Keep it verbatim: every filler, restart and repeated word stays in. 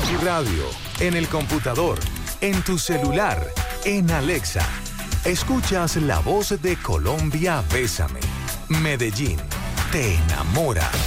tu radio, en el computador, en tu celular, en Alexa. Escuchas la voz de Colombia Bésame. Medellín te enamora.